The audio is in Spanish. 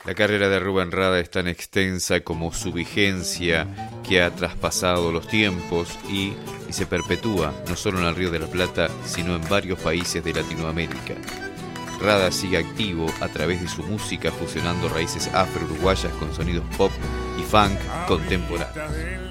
La carrera de Rubén Rada es tan extensa como su vigencia, que ha traspasado los tiempos y se perpetúa no solo en el Río de la Plata, sino en varios países de Latinoamérica. Rada sigue activo a través de su música, fusionando raíces afro-uruguayas con sonidos pop y funk contemporáneos.